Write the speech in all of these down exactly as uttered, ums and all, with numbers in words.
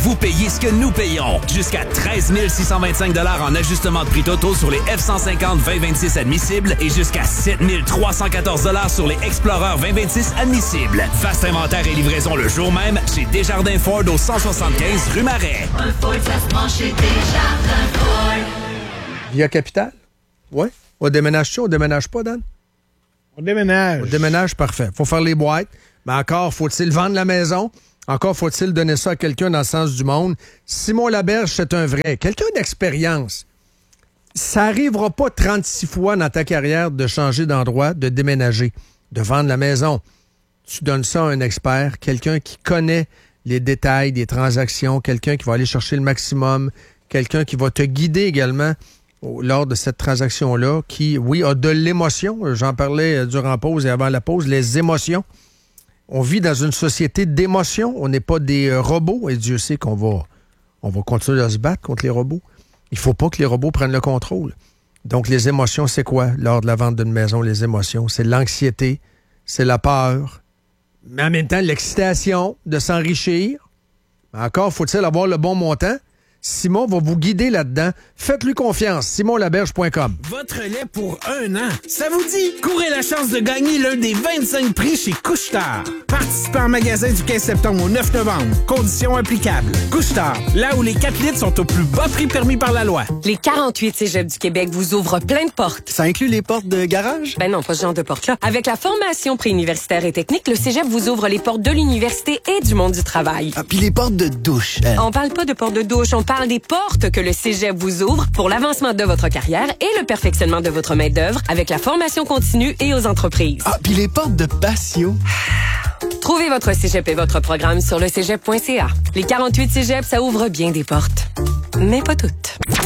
Vous payez ce que nous payons. Jusqu'à treize mille six cent vingt-cinq dollars en ajustement de prix totaux sur les F cent cinquante vingt vingt-six admissibles et jusqu'à sept mille trois cent quatorze dollars sur les Explorer vingt vingt-six admissibles. Vaste inventaire et livraison le jour même chez Desjardins Ford au cent soixante-quinze rue Marais. Un Ford, ça se prend chez Desjardins Ford. Via Capital? Oui. On déménage-tu? On déménage pas, Dan? On déménage. On déménage, parfait. Faut faire les boîtes. Mais encore, faut-il vendre la maison? Encore faut-il donner ça à quelqu'un dans le sens du monde. Simon Laberge, c'est un vrai. Quelqu'un d'expérience. Ça n'arrivera pas trente-six fois dans ta carrière de changer d'endroit, de déménager, de vendre la maison. Tu donnes ça à un expert, quelqu'un qui connaît les détails des transactions, quelqu'un qui va aller chercher le maximum, quelqu'un qui va te guider également lors de cette transaction-là, qui, oui, a de l'émotion. J'en parlais durant la pause et avant la pause, les émotions. On vit dans une société d'émotions. On n'est pas des euh, robots. Et Dieu sait qu'on va, on va continuer à se battre contre les robots. Il ne faut pas que les robots prennent le contrôle. Donc, les émotions, c'est quoi lors de la vente d'une maison? Les émotions, c'est l'anxiété, c'est la peur, mais en même temps, l'excitation de s'enrichir. Encore, faut-il avoir le bon montant? Simon va vous guider là-dedans. Faites-lui confiance. simon laberge point com. Votre lait pour un an. Ça vous dit? Courez la chance de gagner l'un des vingt-cinq prix chez Couche-Tard. Participez en magasin du quinze septembre au neuf novembre. Conditions applicables. Couche-Tard, là où les quatre litres sont au plus bas prix permis par la loi. Les quarante-huit cégeps du Québec vous ouvrent plein de portes. Ça inclut les portes de garage? Ben non, pas ce genre de porte-là. Avec la formation préuniversitaire et technique, le cégep vous ouvre les portes de l'université et du monde du travail. Ah, puis les portes de douche. Hein? On parle pas de portes de douche, on parle des portes que le cégep vous ouvre pour l'avancement de votre carrière et le perfectionnement de votre main-d'œuvre avec la formation continue et aux entreprises. Ah, puis les portes de patio. Trouvez votre cégep et votre programme sur le cégep point c a. Les quarante-huit cégeps, ça ouvre bien des portes. Mais pas toutes.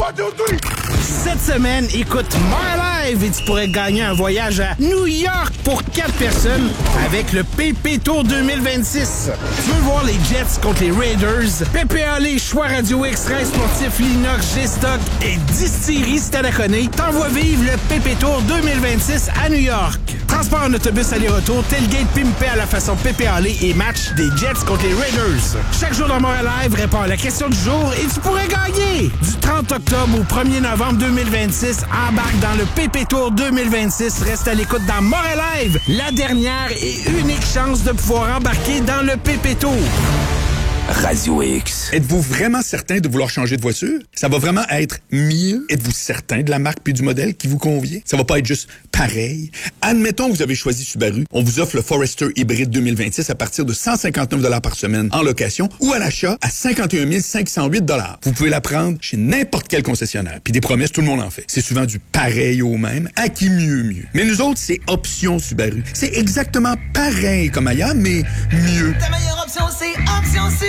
Cette semaine, écoute My Live et tu pourrais gagner un voyage à New York pour quatre personnes avec le P P Tour deux mille vingt-six. Tu veux voir les Jets contre les Raiders? P P A L, Choix Radio Extra, Sportif, Linox, G-Stock et Distillerie Stadaconé t'envoie vivre le P P Tour deux mille vingt-six à New York. Transport en autobus aller-retour, tailgate pimpé à la façon P P A L et match des Jets contre les Raiders. Chaque jour dans Montréal Live, réponds à la question du jour et tu pourrais gagner! Du trente octobre au premier novembre deux mille vingt-six, embarque dans le P P Tour deux mille vingt-six. Reste à l'écoute dans Montréal Live, la dernière et unique chance de pouvoir embarquer dans le P P Tour. Radio X. Êtes-vous vraiment certain de vouloir changer de voiture? Ça va vraiment être mieux? Êtes-vous certain de la marque puis du modèle qui vous convient? Ça va pas être juste pareil? Admettons que vous avez choisi Subaru. On vous offre le Forester Hybrid deux mille vingt-six à partir de cent cinquante-neuf dollars par semaine en location ou à l'achat à cinquante et un mille cinq cent huit dollars. Vous pouvez la prendre chez n'importe quel concessionnaire. Puis des promesses, tout le monde en fait. C'est souvent du pareil au même, à qui mieux mieux. Mais nous autres, c'est Option Subaru. C'est exactement pareil comme ailleurs, mais mieux. Ta meilleure option, c'est Option Subaru.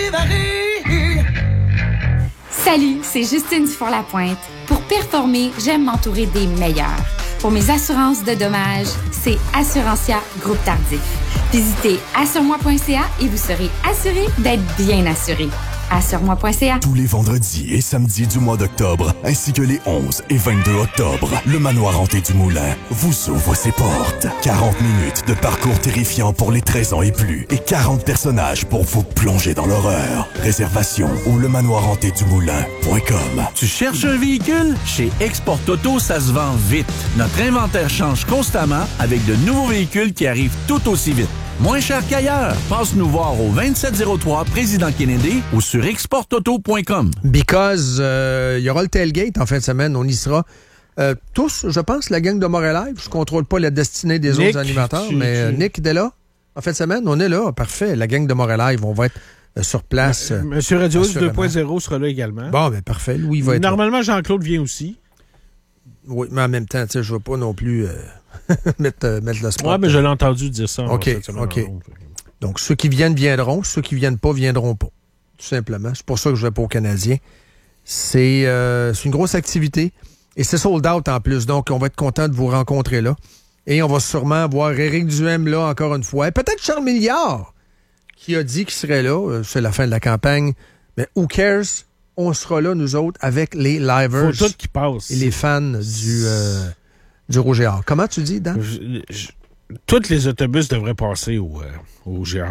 Salut, c'est Justine Dufour-Lapointe. Pour performer, j'aime m'entourer des meilleurs. Pour mes assurances de dommages, c'est Assurantia Groupe Tardif. Visitez assure-moi point c a et vous serez assuré d'être bien assuré. assure moi point c a. Tous les vendredis et samedis du mois d'octobre, ainsi que les onze et vingt-deux octobre, le Manoir Hanté du Moulin vous ouvre ses portes. quarante minutes de parcours terrifiant pour les treize ans et plus et quarante personnages pour vous plonger dans l'horreur. Réservation au lemanoir hanté du moulin point com. Tu cherches un véhicule? Chez Export Auto, ça se vend vite. Notre inventaire change constamment avec de nouveaux véhicules qui arrivent tout aussi vite. Moins cher qu'ailleurs. Passe nous voir au vingt-sept zéro trois Président Kennedy ou sur export auto point com. Because il euh, y aura le tailgate en fin de semaine. On y sera euh, tous, je pense, la gang de Montréal Live. Je contrôle pas la destinée des Nick, autres animateurs, tu, mais tu... Nick est là. En fin de semaine, on est là. Parfait. La gang de Montréal Live, on va être euh, sur place. Euh, Monsieur Radio deux point zéro sera là également. Bon, ben parfait. Louis va être Normalement, là. Jean-Claude vient aussi. Oui, mais en même temps, tu sais, je veux pas non plus... Euh... mettre, euh, mettre le spot. Oui, mais je l'ai entendu dire ça. OK, OK. Donc, ceux qui viennent, viendront. Ceux qui viennent pas, viendront pas. Tout simplement. C'est pour ça que je vais pas aux Canadiens. C'est, euh, c'est une grosse activité. Et c'est sold out en plus. Donc, on va être content de vous rencontrer là. Et on va sûrement voir Éric Duhem là encore une fois. Et peut-être Charles Milliard qui a dit qu'il serait là. C'est la fin de la campagne. Mais who cares? On sera là, nous autres, avec les livers. Faut tout qui passe. Et les fans du... Euh, Du Rouge et Or. Comment tu dis, Dan? Je, je, tous les autobus devraient passer au, euh, au G R.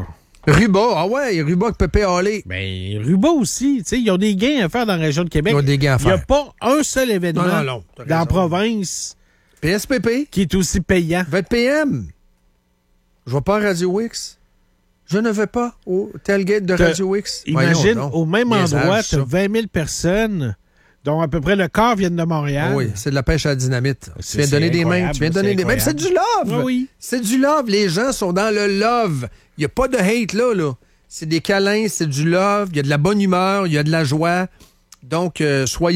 Ruba, ah ouais, Ruba avec Pépé Hallé. Ben, Ruba aussi. Tu sais, ils ont des gains à faire dans la région de Québec. Ils ont des gains à faire. Il n'y a pas un seul événement non, non, non, dans la province P S P P qui est aussi payant. Va être P M. Je vais pas à Radio X. Je ne vais pas au tailgate de Radio X. Imagine, Voyons, au même Niaisage, endroit, tu as ça. vingt mille personnes, dont à peu près le quart viennent de Montréal. Oui, c'est de la pêche à la dynamite. Tu C'est- viens de donner c'est des mains. incroyable, Tu viens de donner c'est des mains. C'est du love. Oui, oui. C'est du love. Les gens sont dans le love. Il n'y a pas de hate là, là. C'est des câlins, c'est du love. Il y a de la bonne humeur, il y a de la joie. Donc, euh, soyez